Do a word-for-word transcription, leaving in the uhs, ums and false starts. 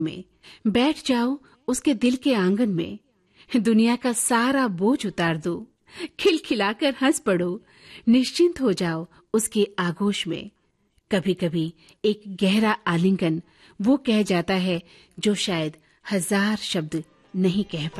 में बैठ जाओ उसके दिल के आंगन में, दुनिया का सारा बोझ उतार दो, खिलखिलाकर हंस पड़ो, निश्चिंत हो जाओ उसके आगोश में। कभी कभी एक गहरा आलिंगन वो कह जाता है जो शायद हजार शब्द नहीं कह पाए।